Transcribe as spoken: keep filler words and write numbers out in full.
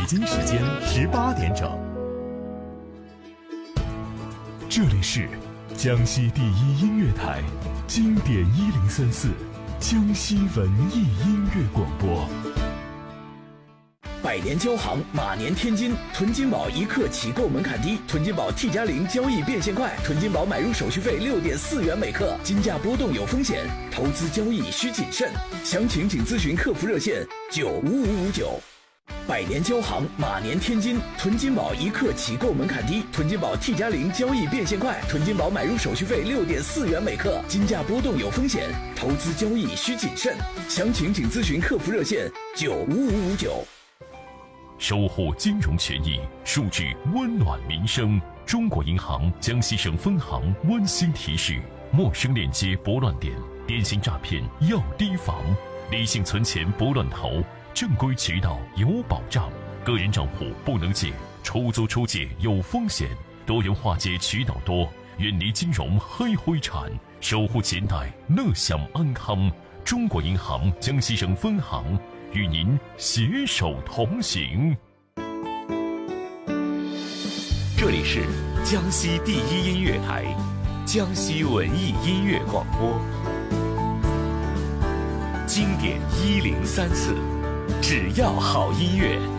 京时间十八点整。这里是江西第一音乐台，经典一零三四，江西文艺音乐广播。 百年交行，马年天金，囤金宝一刻起购门槛低，囤金宝 T 加零交易变现快，囤金宝买入手续费六点四元每克，金价波动有风险，投资交易需谨慎，详情请咨询客服热线九五五五九。百年交行，马年天金，囤金宝一刻起购门槛低，囤金宝 T 加零交易变现快，囤金宝买入手续费六点四元每克，金价波动有风险，投资交易需谨慎，详情请咨询客服热线九五五五九。 守护金融权益，数据温暖民生。中国银行江西省分行温馨提示：陌生链接拨乱点，电信诈骗要提防，理性存钱不乱投，正规渠道有保障，个人账户不能借，出租出借有风险，多元化解渠道多，远离金融黑灰产，守护钱袋乐享安康。中国银行江西省分行与您携手同行。 这里是江西第一音乐台，江西文艺音乐广播，经典一零三四，只要好音乐。